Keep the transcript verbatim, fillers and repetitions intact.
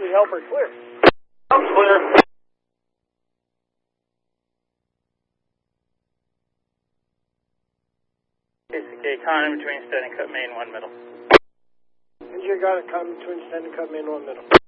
emergency helper clear. I'm clear. Okay, con between standing cut main, one middle. And you got a con between standing cut main, one middle.